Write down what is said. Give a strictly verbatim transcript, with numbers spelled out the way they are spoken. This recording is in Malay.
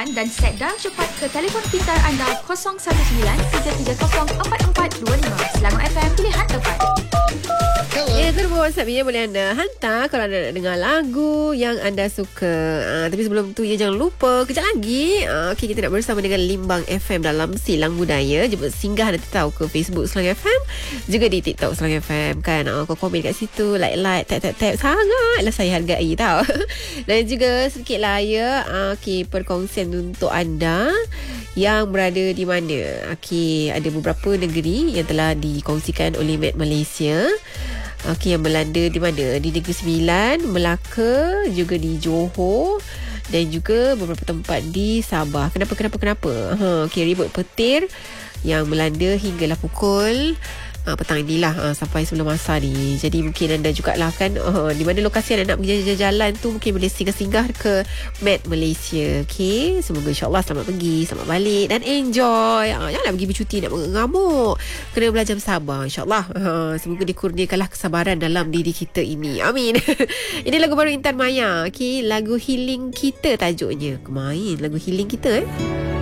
siaran dan set dial cepat ke telefon pintar anda kosong satu sembilan tiga tiga kosong empat empat dua lima. Selangor F M, pilihan tepat. Ya, ke nombor WhatsApp ya, boleh anda hantar kalau anda nak dengar lagu yang anda suka. Uh, tapi sebelum tu, ya, jangan lupa kejap lagi uh, okay, kita nak bersama dengan Limbang F M dalam Silang Budaya. Jemput singgah nanti tahu ke Facebook Selang F M, juga di TikTok Selang F M kan. Uh, kau komen kat situ, like-like, tap-tap-tap, sangatlah saya hargai tau. Dan juga sedikitlah ya, uh, okay, perkongsian untuk anda yang berada di mana. Okay, ada beberapa negeri yang telah dikongsikan oleh Met Malaysia. Okey, yang melanda di mana? Di Negeri Sembilan, Melaka, juga di Johor dan juga beberapa tempat di Sabah. Kenapa, kenapa, kenapa? Ha, okey, ribut petir yang melanda hinggalah pukul uh, petang inilah uh, sampai sebelum masa ni. Jadi mungkin anda jugalah kan uh, di mana lokasi anda nak pergi jalan-jalan tu, mungkin boleh singgah-singgah ke Met Malaysia. Okey, semoga insyaAllah selamat pergi, selamat balik dan enjoy. Uh, janganlah pergi bercuti nak mengamuk. Kena belajar bersabar insyaAllah. Uh, semoga dikurniakanlah kesabaran dalam diri kita ini. Amin. Ini lagu baru Intan Maya. Okey, lagu Healing Kita tajuknya. Kemain lagu Healing Kita eh.